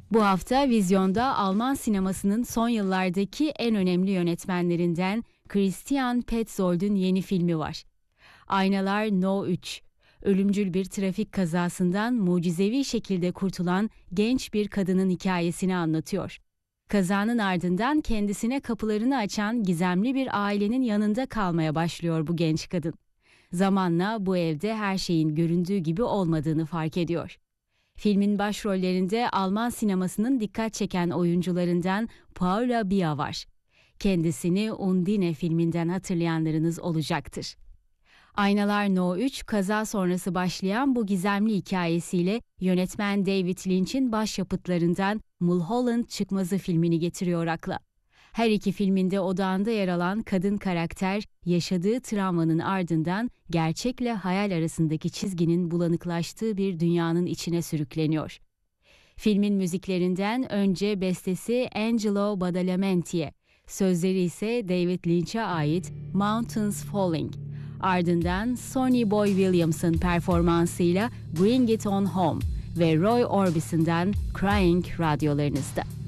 Bu hafta vizyonda Alman sinemasının son yıllardaki en önemli yönetmenlerinden Christian Petzold'un yeni filmi var. Aynalar No 3, ölümcül bir trafik kazasından mucizevi şekilde kurtulan genç bir kadının hikayesini anlatıyor. Kazanın ardından kendisine kapılarını açan gizemli bir ailenin yanında kalmaya başlıyor bu genç kadın. Zamanla bu evde her şeyin göründüğü gibi olmadığını fark ediyor. Filmin başrollerinde Alman sinemasının dikkat çeken oyuncularından Paula Bia var. Kendisini Undine filminden hatırlayanlarınız olacaktır. Aynalar No 3, kaza sonrası başlayan bu gizemli hikayesiyle yönetmen David Lynch'in başyapıtlarından Mulholland Çıkmazı filmini getiriyor akla. Her iki filminde odağında yer alan kadın karakter, yaşadığı travmanın ardından gerçekle hayal arasındaki çizginin bulanıklaştığı bir dünyanın içine sürükleniyor. Filmin müziklerinden önce bestesi Angelo Badalamenti'ye, sözleri ise David Lynch'e ait Mountains Falling. Ardından Sonny Boy Williams'ın performansıyla Bring It On Home ve Roy Orbison'dan Crying radyolarınızda.